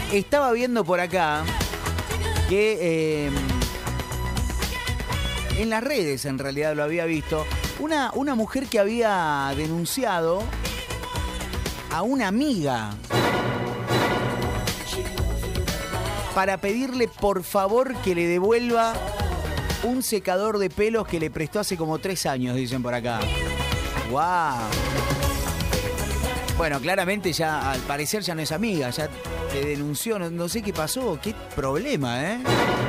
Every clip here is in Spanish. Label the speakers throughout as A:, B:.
A: Estaba viendo por acá que en las redes, en realidad lo había visto, una mujer que había denunciado a una amiga para pedirle por favor que le devuelva un secador de pelos que le prestó hace como 3 años, dicen por acá. ¡Wow! Bueno, claramente ya, al parecer ya no es amiga, ya te denunció, no sé qué pasó, qué problema, ¿eh?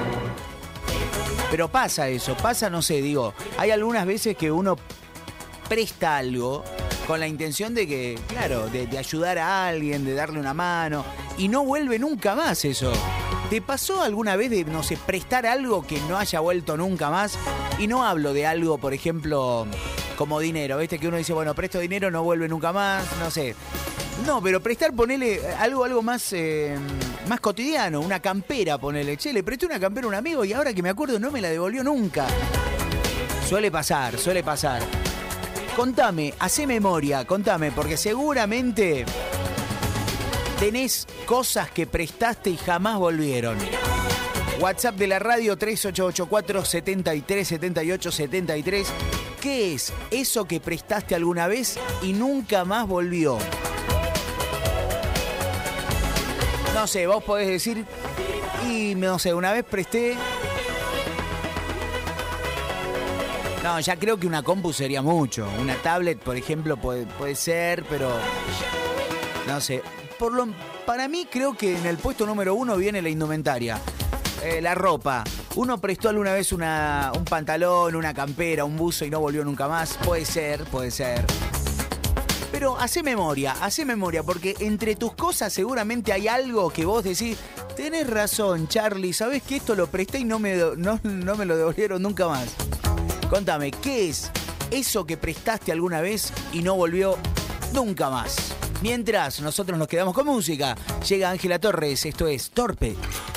A: Pero pasa eso, no sé, digo, hay algunas veces que uno presta algo con la intención de que, claro, de ayudar a alguien, de darle una mano, y no vuelve nunca más eso. ¿Te pasó alguna vez de, no sé, prestar algo que no haya vuelto nunca más? Y no hablo de algo, por ejemplo, como dinero, ¿viste? Que uno dice, bueno, presto dinero, no vuelve nunca más, no sé. No, pero prestar, ponele algo más, más cotidiano, una campera, ponele. Che, le presté una campera a un amigo y ahora que me acuerdo no me la devolvió nunca. Suele pasar. Contame, hacé memoria, contame, porque seguramente tenés cosas que prestaste y jamás volvieron. WhatsApp de la radio 3884-737873. ¿Qué es eso que prestaste alguna vez y nunca más volvió? No sé, vos podés decir, y no sé, una vez presté... No, ya creo que una compu sería mucho. Una tablet, por ejemplo, puede ser, pero... No sé. Para mí creo que en el puesto número 1 viene la indumentaria. La ropa. Uno prestó alguna vez un pantalón, una campera, un buzo y no volvió nunca más. Puede ser. Pero hacé memoria, porque entre tus cosas seguramente hay algo que vos decís, tenés razón, Charlie, ¿sabés que esto lo presté y no me lo devolvieron nunca más? Contame, ¿qué es eso que prestaste alguna vez y no volvió nunca más? Mientras nosotros nos quedamos con música, llega Ángela Torres, esto es Torpe.